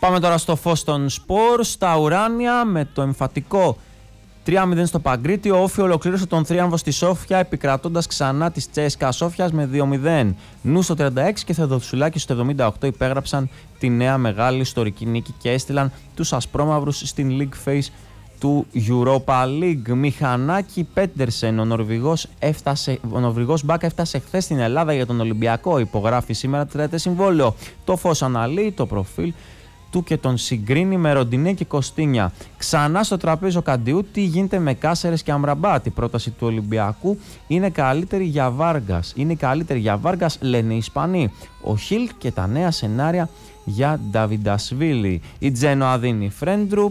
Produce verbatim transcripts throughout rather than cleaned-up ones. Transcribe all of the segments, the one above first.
Πάμε τώρα στο φως των σπορ, στα ουράνια με το εμφατικό τρία μηδέν στο Παγκρίτιο. Ο Όφι ολοκλήρωσε τον θρίαμβο στη Σόφια, επικρατώντας ξανά της Τσέσκα Σόφιας με δύο μηδέν. Νου στο τριάντα έξι και Θεοδοσουλάκη στο εβδομήντα οκτώ υπέγραψαν τη νέα μεγάλη ιστορική νίκη και έστειλαν τους ασπρόμαυρους στην League Phase του Europa League. Μηχανάκη Πέντερσεν, ο Νορβηγός, έφτασε, ο Νορβηγός Μπακ έφτασε χθες στην Ελλάδα για τον Ολυμπιακό. Υπογράφει σήμερα τριετές συμβόλαιο. Το φως αναλύει το προφίλ του και τον συγκρίνει με Ροντινέ και Κωστίνια. Ξανά στο τραπέζι ο Καντιού, τι γίνεται με Κάσερες και Αμραμπάτ. Η πρόταση του Ολυμπιακού είναι καλύτερη για Βάργας. Είναι καλύτερη για Βάργας, λένε οι Ισπανοί. Ο Χιλ και τα νέα σενάρια για Νταβιντασβίλη. Η Τζένοα δίνει Φρέντρουπ.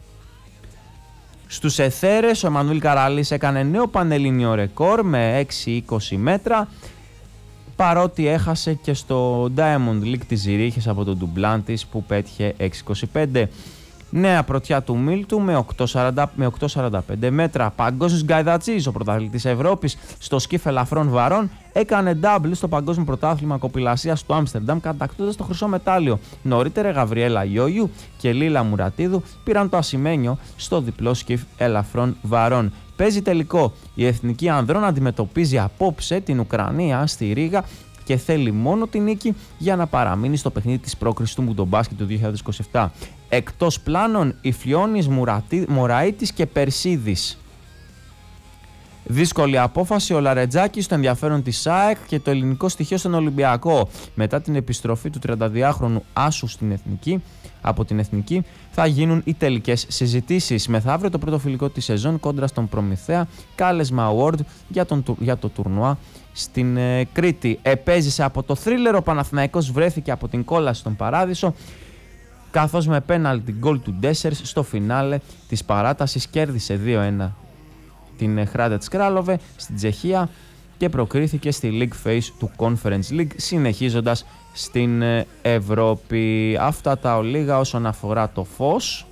Στους εθέρες ο Εμμανουήλ Καραλής έκανε νέο πανελλήνιο ρεκόρ με έξι είκοσι μέτρα, παρότι έχασε και στο Diamond League της Ζηρίχης από τον Ντουμπλάντης που πέτυχε έξι είκοσι πέντε. Νέα πρωτιά του Μίλτου με οκτώ σαράντα πέντε μέτρα. Παγκόσμιος Γκαϊδατσής, ο πρωταθλητής Ευρώπης στο σκύφ ελαφρών βαρών, έκανε double στο Παγκόσμιο Πρωτάθλημα Κοπηλασίας του Άμστερνταμ, κατακτώντας το χρυσό μετάλλιο. Νωρίτερα Γαβριέλα Ιόγιου και Λίλα Μουρατίδου πήραν το ασημένιο στο διπλό σκύφ ελαφρών βαρών. Παίζει τελικό. Η Εθνική Ανδρών αντιμετωπίζει απόψε την Ουκρανία στη Ρήγα και θέλει μόνο την νίκη για να παραμείνει στο παιχνίδι της πρόκρισης του Μουντομπάσκετ του δύο χιλιάδες είκοσι επτά. Εκτός πλάνων, Ιφλιώνης, Μωραΐτης και Περσίδης. Δύσκολη απόφαση ο Λαρετζάκης στο ενδιαφέρον της ΑΕΚ και το ελληνικό στοιχείο στον Ολυμπιακό. Μετά την επιστροφή του τριανταδυάχρονου Άσου στην Εθνική, από την Εθνική, θα γίνουν οι τελικές συζητήσεις. Μεθαύριο το πρώτο φιλικό της σεζόν κόντρα στον Προμηθέα, κάλεσμα award για, τον, για το τουρνουά στην ε, Κρήτη. Επέζησε από το θρίλερ, ο Παναθηναϊκός βρέθηκε από την κόλαση στον Παράδεισο, καθώς με πέναλτι γκολ του Ντέσσερς στο φινάλε της παράτασης κέρδισε δύο ένα την Χράντετς Κράλοβε στην Τσεχία και προκρίθηκε στη League Phase του Conference League, συνεχίζοντας στην Ευρώπη. Αυτά τα ολίγα όσον αφορά το φως.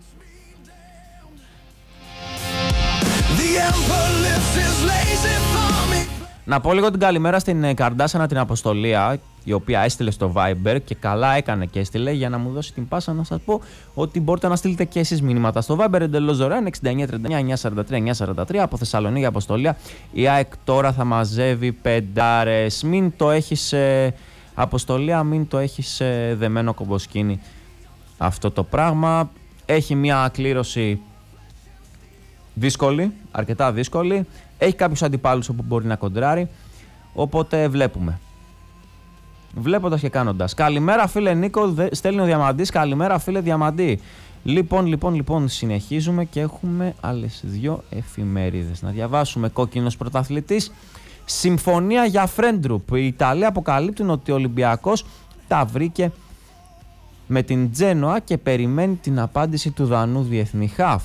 Να πω λίγο την καλημέρα στην Καρντάσανα την Αποστολία, η οποία έστειλε στο Viber και καλά έκανε και έστειλε για να μου δώσει την πάσα να σας πω ότι μπορείτε να στείλετε και εσείς μηνύματα στο Viber εντελώς δωρεάν εξήντα εννιά τριάντα εννιά εννιακόσια σαράντα τρία εννιακόσια σαράντα τρία από Θεσσαλονίκη Αποστολία. Η ΑΕΚ τώρα θα μαζεύει πεντάρες. Μην το έχεις ε, Αποστολία, μην το έχεις ε, δεμένο κομποσκίνη αυτό το πράγμα. Έχει μια κλήρωση δύσκολη, αρκετά δύσκολη. Έχει κάποιους αντιπάλους όπου μπορεί να κοντράρει, οπότε βλέπουμε. Βλέποντας και κάνοντας. Καλημέρα φίλε Νίκο, στέλνει ο Διαμαντής. Καλημέρα φίλε Διαμαντή. Λοιπόν, λοιπόν, λοιπόν, συνεχίζουμε και έχουμε άλλες δύο εφημερίδες να διαβάσουμε. Κόκκινος πρωταθλητής. Συμφωνία για Φρέντρουπ. Οι Ιταλοί αποκαλύπτουν ότι ο Ολυμπιακός τα βρήκε με την Τζένοα και περιμένει την απάντηση του Δανού διεθνή χαφ.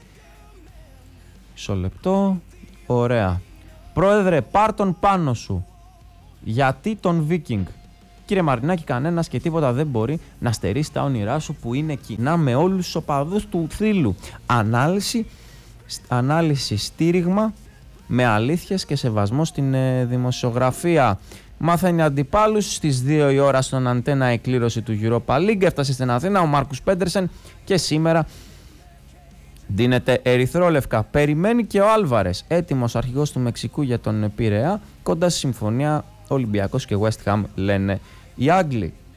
Μισό λεπτό. Ωραία. Πρόεδρε, πάρ' τον πάνω σου. Γιατί τον Βίκινγκ? Κύριε Μαρινάκη, κανένας και τίποτα δεν μπορεί να στερήσει τα όνειρά σου που είναι κοινά με όλους τους οπαδούς του θρύλου. Ανάλυση, ανάλυση, στήριγμα με αλήθειες και σεβασμό στην ε, δημοσιογραφία. Μάθανε αντιπάλους στις δύο η ώρα στον Αντένα εκκλήρωση του Europa League. Έφτασε στην Αθήνα ο Μάρκους Πέντερσεν και σήμερα δίνεται ερυθρόλευκα. Περιμένει και ο Άλβαρες, έτοιμος αρχηγός του Μεξικού για τον Πειραιά, κοντά στη συμφωνία Ολυμπιακός και West Ham, λένε οι Άγγλοι.